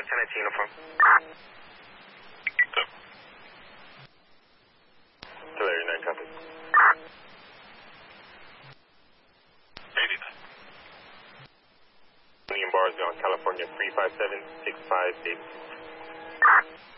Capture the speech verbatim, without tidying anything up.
ten nineteen uniform. Tulare nine, copy. eighty-nine. Union Bars on California three five seven six five Davis.